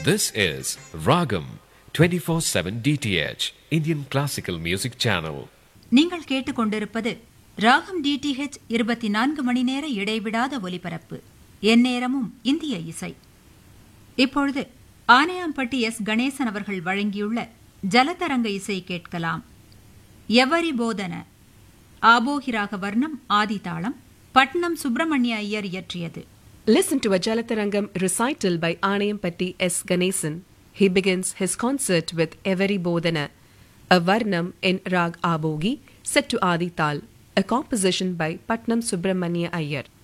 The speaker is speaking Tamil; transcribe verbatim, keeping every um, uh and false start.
This is Ragam twenty-four seven D T H Indian Classical Music Channel. நீங்கள் கேட்டுக்கொண்டிருப்பது ராகம் டிடிஹெச் இருபத்தி நான்கு மணி நேர இடைவிடாத ஒலிபரப்பு, எந்நேரமும் இந்திய இசை. இப்பொழுது ஆனையாம்பட்டி எஸ் கணேசன் அவர்கள் வழங்கியுள்ள ஜலதரங்க இசை கேட்கலாம். எவரி போதன ஆபோகிராக வர்ணம் ஆதிதாளம், Patnam Subramaniya Iyer இயற்றியது. Listen to a Jalatarangam recital by Anayampatti S. Ganesan. He begins his concert with Every Bodhana, a Varnam in Rag Abogi, set to Adi Tal, a composition by Patnam Subramanya Iyer.